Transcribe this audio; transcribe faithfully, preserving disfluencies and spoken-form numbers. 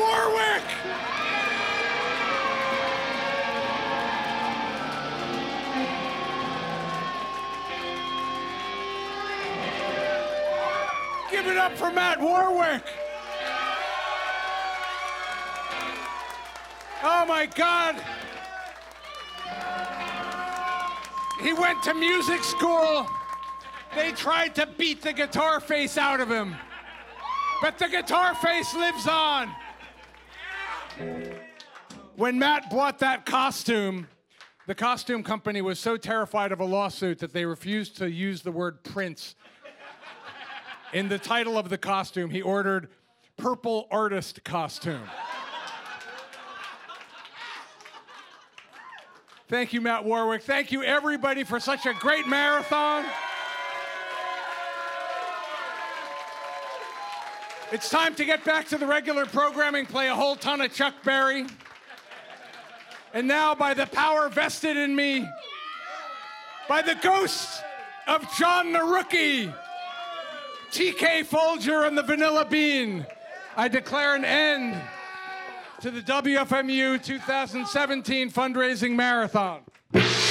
Warwick! Give it up for Matt Warwick! Oh my God! He went to music school. They tried to beat the guitar face out of him. But the guitar face lives on. When Matt bought that costume, the costume company was so terrified of a lawsuit that they refused to use the word Prince in the title of the costume. He ordered Purple Artist Costume. Thank you, Matt Warwick. Thank you, everybody, for such a great marathon. It's time to get back to the regular programming, play a whole ton of Chuck Berry. And now, by the power vested in me, by the ghost of John Naruki, T K Folger and the Vanilla Bean, I declare an end to the W F M U two thousand seventeen fundraising marathon.